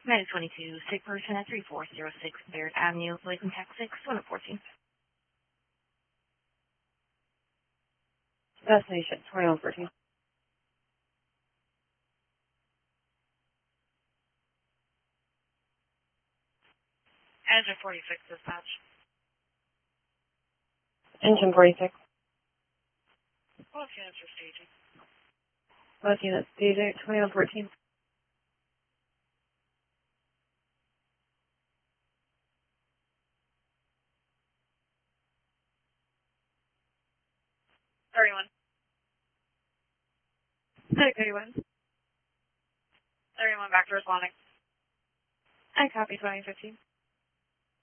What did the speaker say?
922, sick person at 3406 Baird Avenue, Blazing Tech 6, 114. Destination 2114. Engine 46 dispatch. Engine 46. Both units are staging. Both units DJ 2114. Medic 31. 31 back to responding. I copy 2015.